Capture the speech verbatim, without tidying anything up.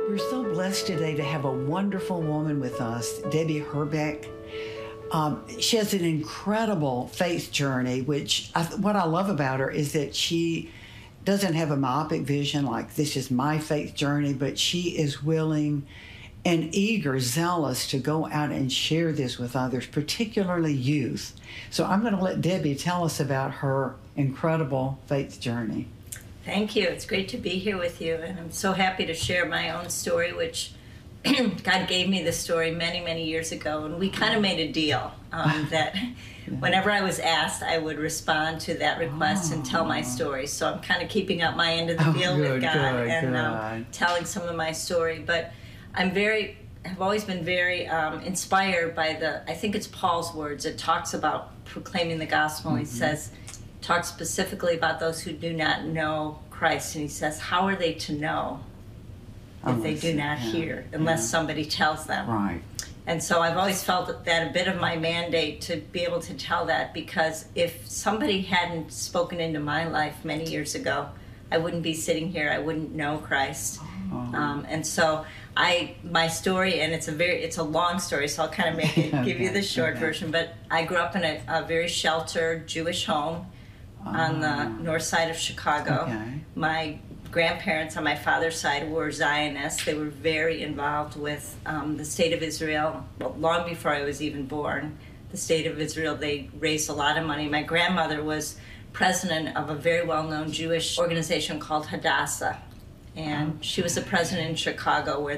We're so blessed today to have a wonderful woman with us, Debbie Herbeck. Um, she has an incredible faith journey, which I, what I love about her is that she doesn't have a myopic vision like this is my faith journey, but she is willing and eager, zealous to go out and share this with others, particularly youth. So I'm going to let Debbie tell us about her incredible faith journey. Thank you. It's great to be here with you, and I'm so happy to share my own story, which God gave me this story many, many years ago, and we kind of made a deal um, that whenever I was asked, I would respond to that request oh. and tell my story. So I'm kind of keeping up my end of the deal oh, good, with God good, and good. Um, telling some of my story. But I'm very, have always been very um, inspired by the, I think it's Paul's words. It talks about proclaiming the gospel. Mm-hmm. He says, talks specifically about those who do not know Christ. And he says, how are they to know if unless, they do not yeah, hear, unless yeah. somebody tells them? Right. And so I've always felt that a bit of my mandate to be able to tell that, because if somebody hadn't spoken into my life many years ago, I wouldn't be sitting here. I wouldn't know Christ. Oh. Um, and so I, my story, and it's a very, it's a long story, so I'll kind of make it, give okay. you the short okay. version. But I grew up in a, a very sheltered Jewish home uh, on the north side of Chicago. Okay. My grandparents on my father's side were Zionists. They were very involved with um, the state of Israel. Well, long before I was even born, the state of Israel, they raised a lot of money. My grandmother was president of a very well-known Jewish organization called Hadassah. And she was the president in Chicago, where